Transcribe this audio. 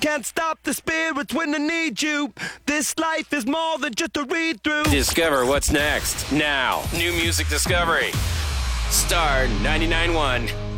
can't stop the spirits when I need you. This life is more than just a read through. Discover what's next now. New music discovery. Star 99.1.